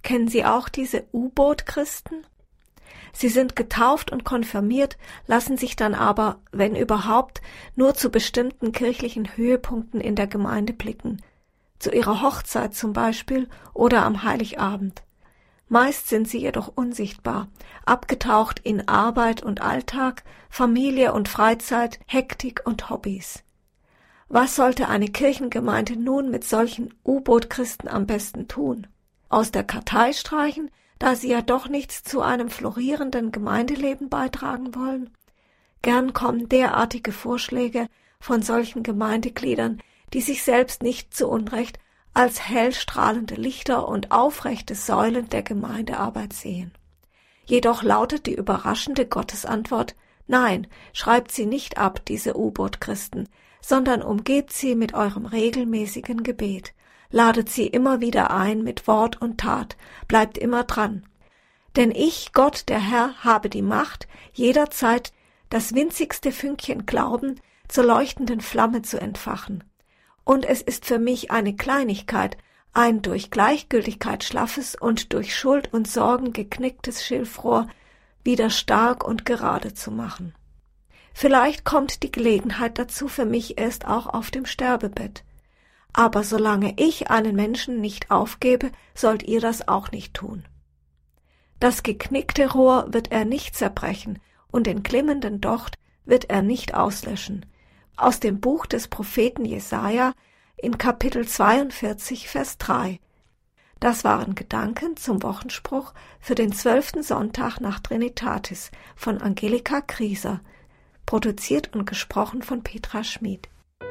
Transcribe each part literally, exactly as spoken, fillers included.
Kennen Sie auch diese U-Boot-Christen? Sie sind getauft und konfirmiert, lassen sich dann aber, wenn überhaupt, nur zu bestimmten kirchlichen Höhepunkten in der Gemeinde blicken, zu ihrer Hochzeit zum Beispiel oder am Heiligabend. Meist sind sie jedoch unsichtbar, abgetaucht in Arbeit und Alltag, Familie und Freizeit, Hektik und Hobbys. Was sollte eine Kirchengemeinde nun mit solchen U-Boot-Christen am besten tun? Aus der Kartei streichen, da sie ja doch nichts zu einem florierenden Gemeindeleben beitragen wollen? Gern kommen derartige Vorschläge von solchen Gemeindegliedern, die sich selbst nicht zu Unrecht als hell strahlende Lichter und aufrechte Säulen der Gemeindearbeit sehen. Jedoch lautet die überraschende Gottesantwort: Nein, schreibt sie nicht ab, diese U-Boot-Christen, sondern umgebt sie mit eurem regelmäßigen Gebet. Ladet sie immer wieder ein mit Wort und Tat, bleibt immer dran. Denn ich, Gott, der Herr, habe die Macht, jederzeit das winzigste Fünkchen Glauben zur leuchtenden Flamme zu entfachen. Und es ist für mich eine Kleinigkeit, ein durch Gleichgültigkeit schlaffes und durch Schuld und Sorgen geknicktes Schilfrohr wieder stark und gerade zu machen. Vielleicht kommt die Gelegenheit dazu für mich erst auch auf dem Sterbebett. Aber solange ich einen Menschen nicht aufgebe, sollt ihr das auch nicht tun. Das geknickte Rohr wird er nicht zerbrechen und den glimmenden Docht wird er nicht auslöschen. Aus dem Buch des Propheten Jesaja in Kapitel zweiundvierzig, Vers drei. Das waren Gedanken zum Wochenspruch für den zwölften Sonntag nach Trinitatis von Angelika Grieser, produziert und gesprochen von Petra Schmid.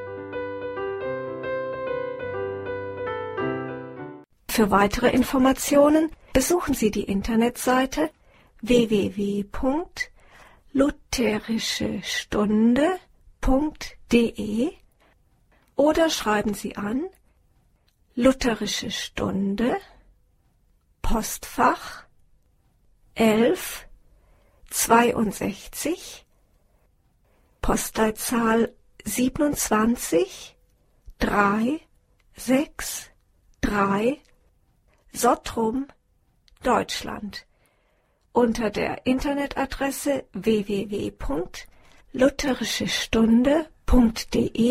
Für weitere Informationen besuchen Sie die Internetseite w w w punkt lutherische stunde punkt d e oder schreiben Sie an Lutherische Stunde, Postfach elf zweiundsechzig, Postleitzahl siebenundzwanzig drei sechs drei, Sottrum, Deutschland, unter der Internetadresse w w w punkt lutherische stunde punkt d e